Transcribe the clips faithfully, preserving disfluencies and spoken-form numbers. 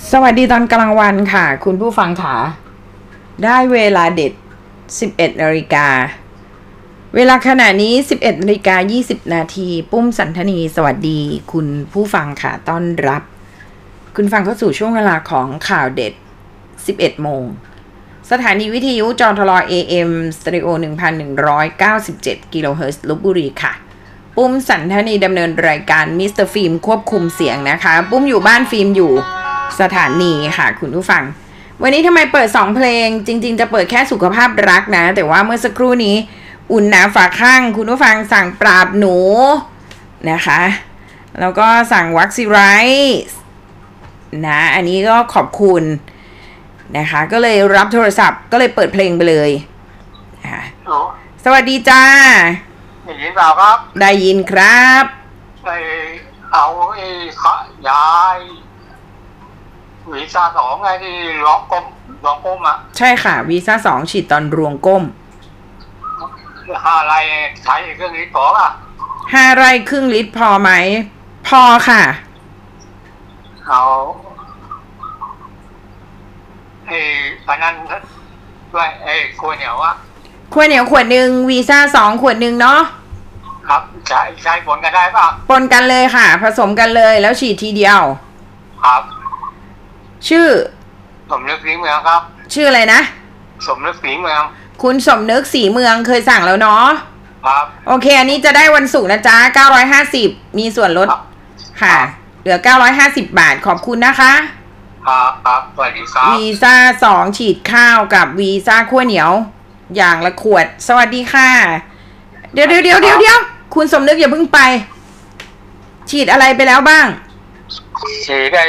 สวัสดีตอนกลางวันค่ะคุณผู้ฟังค่ะได้เวลาเด็ดสิบเอ็ดนาฬิกาเวลาขณะนี้สิบเอ็ดนาฬิกายี่สิบนาทีปุ้มสันธนีสวัสดีคุณผู้ฟังค่ะต้อนรับคุณฟังเข้าสู่ช่วงเวลาของข่าวเด็ดสิบเอ็ดโมงสถานีวิทยุจทล เอ เอ็ม สเตอริโอ หนึ่งพันหนึ่งร้อยเก้าสิบเจ็ด กิโลเฮิรตซ์ลพบุรีค่ะปุ้มสันธนีดำเนินรายการมิสเตอร์ฟิล์มควบคุมเสียงนะคะปุ้มอยู่บ้านฟิล์มอยู่สถานีค่ะคุณผู้ฟังวันนี้ทำไมเปิดสองเพลงจริงๆจะเปิดแค่สุขภาพรักนะแต่ว่าเมื่อสักครู่นี้อุ่นหนาฝาข้างคุณผู้ฟังสั่งปราบหนูนะคะแล้วก็สั่งวัคซีไรส์นะอันนี้ก็ขอบคุณนะคะก็เลยรับโทรศัพท์ก็เลยเปิดเพลงไปเลยค่ะสวัสดีจ้าได้ยินเปล่าครับได้ยินครับไอเอาไอ้ขยายวีซ่าสองไงที่ล็อกก้มล็อกก้มอ่ะใช่ค่ะวีซ่าสองฉีดตอนรวงก้มห้าไร่ใช้เครื่องลิตรพอป่ะห้าไร่ครึ่งลิตรพอไหมพอค่ะเอาไอ้ปนันด้วยไอ้ขวดเหนียวอะขวดเหนียวขวดหนึ่งวีซ่าสองขวดหนึ่งเนาะครับใช้ใช้ปนกันได้ป่ะปนกันเลยค่ะผสมกันเลยแล้วฉีดทีเดียวครับชื่อสมนึกสีเมืองครับชื่ออะไรนะสมนึกสีเมืองคุณสมนึกสีเมืองเคยสั่งแล้วเนาะครับโอเคอันนี้จะได้วันศุกร์นะจ๊ะเก้าร้อยห้าสิบมีส่วนลดค่ะเหลือเก้าร้อยห้าสิบบาทขอบคุณนะคะครับครับสวัสดีครับวีซ่าสองฉีดข้าวกับวีซ่าขั้วเหนียวอย่างละขวดสวัสดีค่ะเดี๋ยวเดี๋ยวเดี๋ยวเดี๋ยวเดี๋ยวคุณสมนึกอย่าเพิ่งไปฉีดอะไรไปแล้วบ้างฉีดได้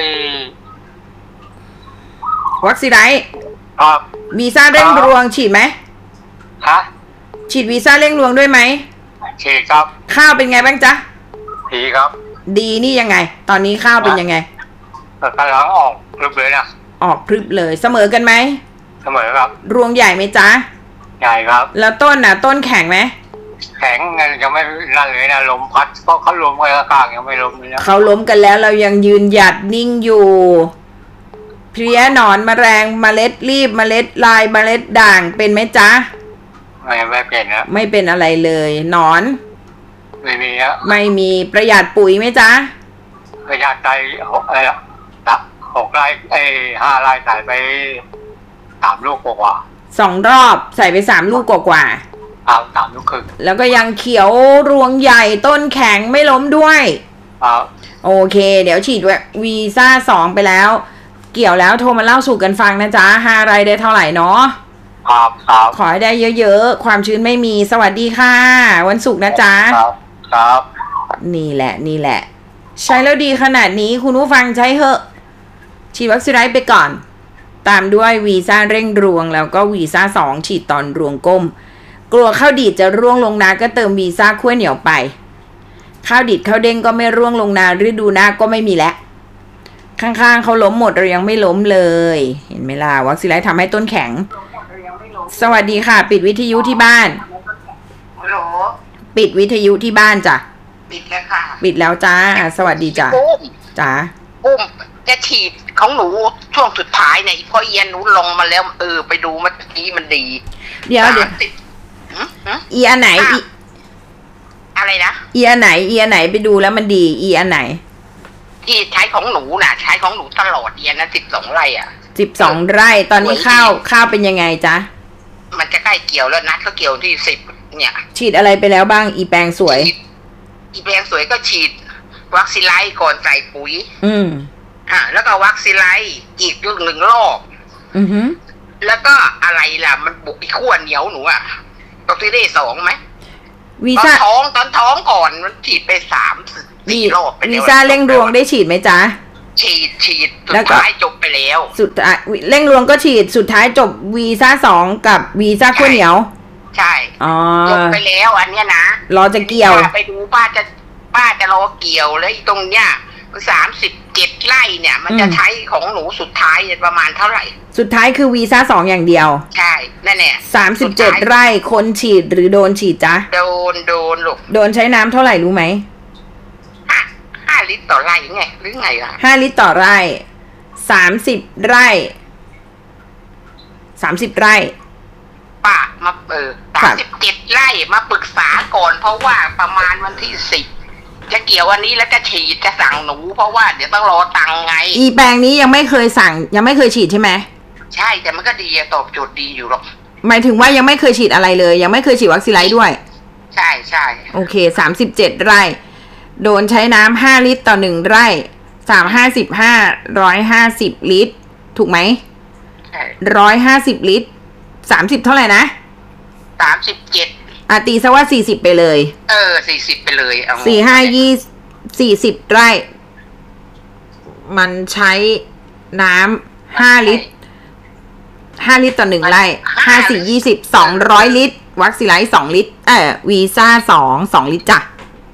วัคซีนไรครับวีซ่าเร่งรวงฉีดไหมฮะฉีดวีซ่าเร่งรวงด้วยไหมฉีดครับข้าวเป็นไงบ้างจ๊ะดีครับดีนี่ยังไงตอนนี้ข้าวเป็นยังไงกำลังออกพรึบเลยนะออกพรึบเลยเสมอกันไหมเสมอครับรวงใหญ่ไหมจ๊ะใหญ่ครับแล้วต้นน่ะต้นแข็งไหมแข็งยังไม่นั่นเลยนะลมพัดเพราะเขาล้มกันข้างยังไม่ล้มเลยนะเขาล้มกันแล้วเรายังยืนหยัดนิ่งอยู่เพลี้ยหนอนแมลงเมล็ดรีบเมล็ดลายเมล็ดด่างเป็นไหมจ๊ะไม่ไม่เป็นนะไม่เป็นอะไรเลยหนอนไม่มีอะไม่มีประหยัดปุ๋ยไหมจ๊ะประหยัดใจหกไอ้ตักหกไร่ไอ้ห้าไร่ใส่ไปสามลูกกว่าสองรอบใส่ไปสามลูกกว่าเอาสามลูกครึ่งแล้วก็ยังเขียวรวงใหญ่ต้นแข็งไม่ล้มด้วยครับโอเคเดี๋ยวฉีดวีซ่าสองไปแล้วเกี่ยวแล้วโทรมาเล่าสู่กันฟังนะจ๊ะห้าไร่ได้เท่าไหร่เนาะครับครับขอให้ได้เยอะๆความชื้นไม่มีสวัสดีค่ะวันศุกร์นะจ๊ะครับครับนี่แหละนี่แหละใช้แล้วดีขนาดนี้คุณผู้ฟังใช้เหอะฉีดวัคซีนไรไปก่อนตามด้วยวีซ่าเร่งรวงแล้วก็วีซ่าสองฉีดตอนรวงก้มกลัวข้าวดีดจะร่วงลงนาก็เติมวีซ่าขั้วเหนียวไปข้าวดีดข้าวเด้งก็ไม่ร่วงลงนาฤดูหน้าก็ไม่มีแล้วข้างๆเขาล้มหมดเรายังไม่ล้มเลยเห็นไหมล่ะวัคซีนไรทำให้ต้นแข็งสวัสดีค่ะปิดวิทยุที่บ้านฮัลโหลปิดวิทยุที่บ้านจ้ะปิดแล้วค่ะปิดแล้วจ้าสวัสดีจ้ะจ้าปุ้มจะฉีดของหนูช่วงสุดท้ายเนี่ยพอเอียนหนูลงมาแล้วเออไปดูเมื่อกี้มันดีเดี๋ยวเดี๋ยวอีอันไหนอีอะไรนะอีอันไหนอีอันไหนไปดูแล้วมันดีอีอันไหนที่ใช้ของหนูน่ะใช้ของหนูตลอดเอียนนะสิบสองไร่อ่ะสิบสองไร่ตอนนี้ข้าวข้าวเป็นยังไงจ๊ะมันจะใกล้เกี่ยวแล้วนัดก็เกี่ยวที่สิบเนี่ยฉีดอะไรไปแล้วบ้างอีแปลงสวยอีแปลงสวยก็ฉีดวัคซีนไลก่อนใส่ปุ๋ยอืมอ่าแล้วก็วัคซีนไลอีกหนึ่งรอบอือฮึแล้วก็อะไรล่ะมันบุกอีกขั้วเหนียวหนูอ่ะต้องที่ได้สองไหมวีซ่าท้องตอนท้องก่อนมันฉีดไปสามสี่รอบวีซ่าเร่งรวงได้ฉีดไหมจ๊ะฉีดฉีดสุดท้ายจบไปแล้วสุดท้ายเร่งรวงก็ฉีดสุดท้ายจบวีซ่าสองกับวีซ่าขั้วเหนียวใช่อ๋อจบไปแล้วอันเนี้ยนะรอจะเกี่ยวไปดูป้าจะป้าจะรอเกี่ยวแล้วตรงเนี้ยสามสิบเจ็ดไร่เนี่ยมันจะใช้ของหนูสุดท้ายประมาณเท่าไหร่สุดท้ายคือวีซ่าสองอย่างเดียวใช่นั่นแหละสามสิบเจ็ดไร่คนฉีดหรือโดนฉีดจ๊ะโดนโดนลูกโดนใช้น้ำเท่าไหร่รู้ไหมห้าลิตรต่อไร่ไงหรือไงล่ะห้าลิตรต่อไร่สามสิบไร่สามสิบไร่ป้ามาเออสามสิบเจ็ดไร่มาปรึกษาก่อนเพราะว่าประมาณวันที่สิบจะเกี่ยววันนี้แล้วจะฉีดจะสั่งหนูเพราะว่าเดี๋ยวต้องรอตังค์ไงอีแปลงนี้ยังไม่เคยสั่งยังไม่เคยฉีดใช่ไหมใช่แต่มันก็ดีตอบโจทย์ดีอยู่หรอกหมายถึงว่ายังไม่เคยฉีดอะไรเลยยังไม่เคยฉีดวัคซีนไลท์ด้วยใช่ใช่โอเคสามสิบเจ็ดไร่โดนใช้น้ำห้าลิตรต่อหนึ่งไร่สามห้าสิบห้าร้อยห้าสิบลิตรถูกไหมใช่ร้อยห้าสิบลิตรสามสิบเท่าไหร่นะสามสิบเจ็ดอ่ะตีซะว่าสี่สิบไปเลยเออสี่สิบไปเลยเอาสี่ห้ายี่สี่สิบไร่มันใช้น้ำห้าลิตรห้าลิตรต่อหนึ่งไร่ห้าสี่ยี่สิบสองร้อยลิตรวัคซีนไลท์สองลิตรเออวีซ่าสองสองลิตรจ้ะ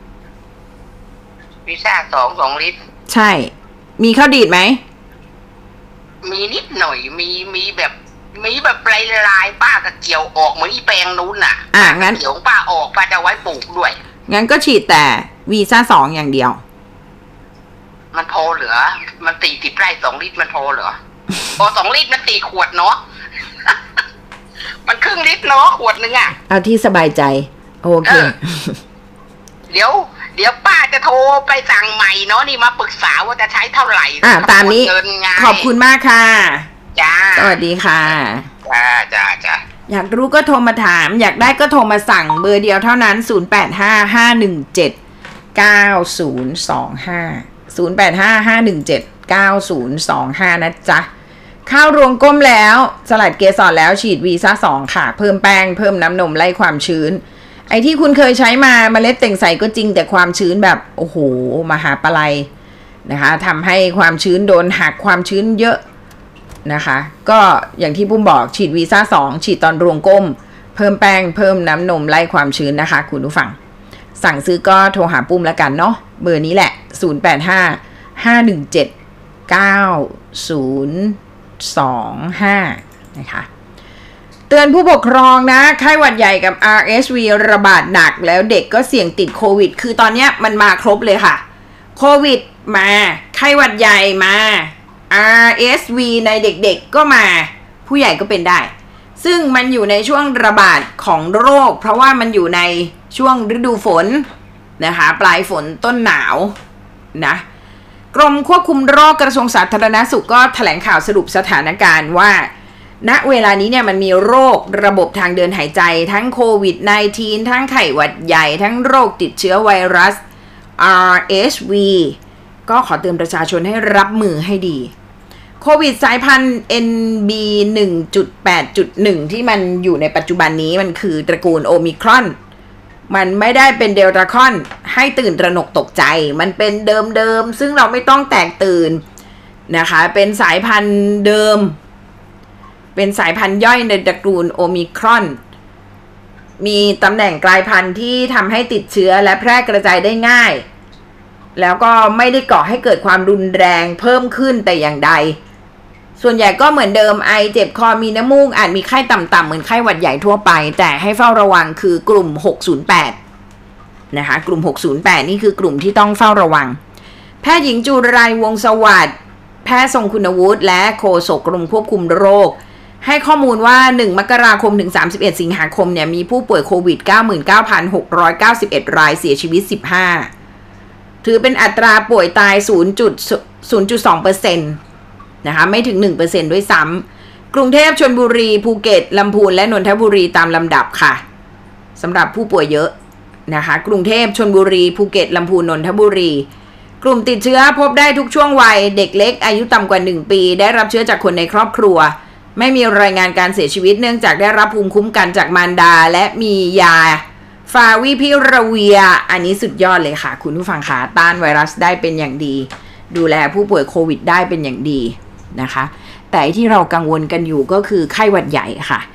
วีซ่าสองสองลิตรใช่มีข้าวดีดไหมมีนิดหน่อยมีมีแบบมีแบบปลายลายป้าก็เกี่ยวออกเหมือนอีแปลงนู้นน่ะอ่ะงั้นเกี่ยวป้าออกป้าจะไว้ปลูกด้วยงั้นก็ฉีดแต่วีซ่าสองอย่างเดียวมันพอเหรอมันตีสิบไร่สองลิตรมันพอเหรอพอสองลิตรมันตีขวดเนาะมันครึ่งลิตรเนาะขวดนึงอ่ะเอาที่สบายใจโอเคเดี๋ยวเดี๋ยวป้าจะโทรไปสั่งใหม่เนาะนี่มาปรึกษาว่าจะใช้เท่าไหร่อ่าตามนี้ขอบคุณมากค่ะจ้าสวัสดีค่ะจ้าจ้าจ้าอยากรู้ก็โทรมาถามอยากได้ก็โทรมาสั่งเบอร์เดียวเท่านั้นศูนย์ แปด ห้า ห้า หนึ่ง เจ็ด เก้า ศูนย์ สอง ห้า ศูนย์ แปด ห้า ห้า หนึ่ง เจ็ด เก้า ศูนย์ สอง ห้านะจ๊ะข้าวรวงก้มแล้วสลัดเกสรแล้วฉีดวีซ่าสองค่ะเพิ่มแป้งเพิ่มน้ำนมไล่ความชื้นไอ้ที่คุณเคยใช้มาเมล็ดเต่งใสก็จริงแต่ความชื้นแบบโอ้โหมหาปลัยนะคะทำให้ความชื้นโดนหักความชื้นเยอะนะคะก็อย่างที่ปุ้มบอกฉีดวีซ่าสองฉีดตอนรวงก้มเพิ่มแป้งเพิ่มน้ำนมไล่ความชื้นนะคะคุณผู้ฟังสั่งซื้อก็โทรหาปุ้มแล้วกันเนาะเบอร์นี้แหละศูนย์ แปด ห้า ห้า หนึ่ง เจ็ด เก้า ศูนย์ สอง ห้านะคะเตือนผู้ปกครองนะไข้หวัดใหญ่กับ อาร์ เอส วี ระบาดหนักแล้วเด็กก็เสี่ยงติดโควิดคือตอนนี้มันมาครบเลยค่ะโควิดมาไข้หวัดใหญ่มา อาร์ เอส วี ในเด็กๆก็มาผู้ใหญ่ก็เป็นได้ซึ่งมันอยู่ในช่วงระบาดของโรคเพราะว่ามันอยู่ในช่วงฤดูฝนนะคะปลายฝนต้นหนาวนะกรมควบคุมโรคกระทรวงสาธารณสุขก็แถลงข่าวสรุปสถานการณ์ว่าณเวลานี้เนี่ยมันมีโรคระบบทางเดินหายใจทั้งโควิด สิบเก้า ทั้งไข้หวัดใหญ่ทั้งโรคติดเชื้อไวรัส อาร์ เอส วี ก็ขอเตือนประชาชนให้รับมือให้ดีโควิดสายพันธุ์ เอ็น บี หนึ่งจุดแปดจุดหนึ่ง ที่มันอยู่ในปัจจุบันนี้มันคือตระกูลโอมิครอนมันไม่ได้เป็นเดลต้าครอนให้ตื่นตระหนกตกใจมันเป็นเดิมๆซึ่งเราไม่ต้องแตกตื่นนะคะเป็นสายพันธุ์เดิมเป็นสายพันธุ์ย่อยในตระกูลโอมิครอนมีตำแหน่งกลายพันธุ์ที่ทำให้ติดเชื้อและแพร่กระจายได้ง่ายแล้วก็ไม่ได้ก่อให้เกิดความรุนแรงเพิ่มขึ้นแต่อย่างใดส่วนใหญ่ก็เหมือนเดิมไอเจ็บคอมีน้ำมูกอาจมีไข้ต่ำๆเหมือนไข้หวัดใหญ่ทั่วไปแต่ให้เฝ้าระวังคือกลุ่มหกศูนย์แปดนะคะกลุ่มหกศูนย์แปดนี่คือกลุ่มที่ต้องเฝ้าระวังแพทย์หญิงจุไรวงศ์สวัสดิ์แพทย์ทรงคุณวุฒิและโฆษกกรมควบคุมโรคให้ข้อมูลว่าหนึ่งมกราคมถึงสามสิบเอ็ดสิงหาคมเนี่ยมีผู้ป่วยโควิด เก้าหมื่นเก้าพันหกร้อยเก้าสิบเอ็ด รายเสียชีวิตสิบห้าถือเป็นอัตราป่วยตาย ศูนย์จุดศูนย์สองเปอร์เซ็นต์ นะคะไม่ถึง หนึ่งเปอร์เซ็นต์ ด้วยซ้ำกรุงเทพชลบุรีภูเก็ตลำพูนและนนทบุรีตามลำดับค่ะสำหรับผู้ป่วยเยอะนะคะกรุงเทพชลบุรีภูเก็ตลำพูนนนทบุรีกลุ่มติดเชื้อพบได้ทุกช่วงวัยเด็กเล็กอายุต่ำกว่าหนึ่งปีได้รับเชื้อจากคนในครอบครัวไม่มีรายงานการเสียชีวิตเนื่องจากได้รับภูมิคุ้มกันจากมารดาและมียาฟาวิพิราเวียอันนี้สุดยอดเลยค่ะคุณผู้ฟังคะต้านไวรัสได้เป็นอย่างดีดูแลผู้ป่วยโควิดได้เป็นอย่างดีนะคะแต่ที่เรากังวลกันอยู่ก็คือไข้หวัดใหญ่ค่ะ